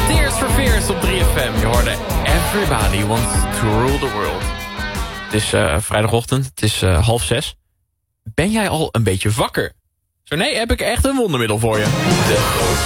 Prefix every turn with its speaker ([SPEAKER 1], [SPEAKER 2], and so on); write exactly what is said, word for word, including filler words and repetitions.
[SPEAKER 1] Tears for Fears op drie F M. Je hoorde Everybody Wants to Rule the World. Het is uh, vrijdagochtend, het is uh, half zes. Ben jij al een beetje wakker? Zo nee, heb ik echt een wondermiddel voor je. De